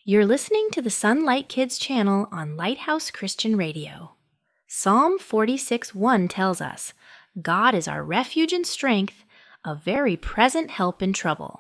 You're listening to the Sunlight Kids channel on Lighthouse Christian Radio. Psalm 46:1 tells us, God is our refuge and strength, a very present help in trouble.